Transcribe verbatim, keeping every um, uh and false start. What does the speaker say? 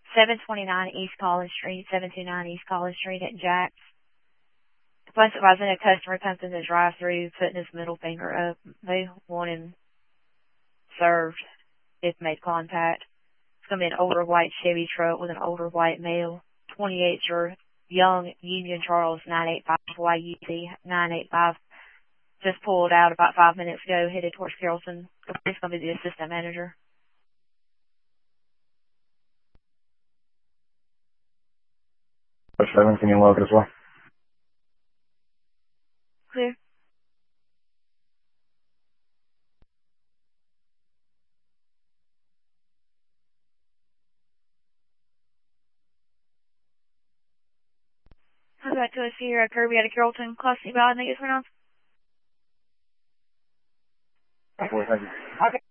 seven twenty-nine East College Street, seven two nine East College Street at Jack's. The place that was in, a customer comes in the drive-thru, putting his middle finger up. They want him served if made contact. It's going to be an older white Chevy truck with an older white male. twenty-eight year young Union Charles nine eight five Y U C nine eight five. Just pulled out about five minutes ago, headed towards Carrollton. It's going to be the assistant manager. seven, can you log it as well? Clear. How's that to us here at Kirby out of Carrollton? Class C, I think it's pronounced. Thank you. Okay.